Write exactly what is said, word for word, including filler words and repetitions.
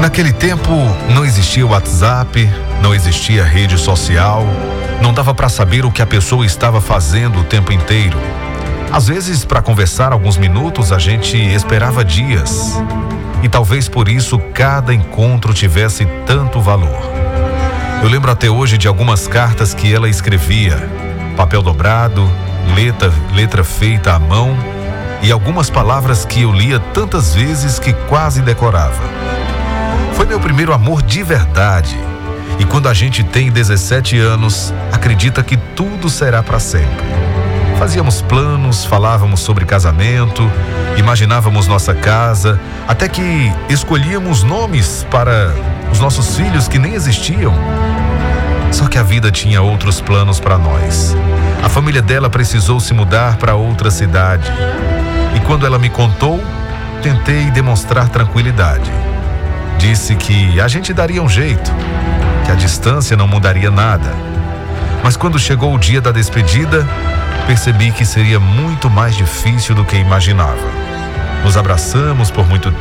Naquele tempo não existia WhatsApp, não existia rede social, não dava para saber o que a pessoa estava fazendo o tempo inteiro. Às vezes, para conversar alguns minutos, a gente esperava dias. E talvez por isso cada encontro tivesse tanto valor. Eu lembro até hoje de algumas cartas que ela escrevia, papel dobrado, letra, letra feita à mão e algumas palavras que eu lia tantas vezes que quase decorava. Foi meu primeiro amor de verdade. E quando a gente tem dezessete anos, acredita que tudo será para sempre. Fazíamos planos, falávamos sobre casamento, imaginávamos nossa casa, até que escolhíamos nomes para os nossos filhos que nem existiam. Só que a vida tinha outros planos para nós. A família dela precisou se mudar para outra cidade. E quando ela me contou, tentei demonstrar tranquilidade. Disse que a gente daria um jeito, que a distância não mudaria nada. Mas quando chegou o dia da despedida, percebi que seria muito mais difícil do que imaginava. Nos abraçamos por muito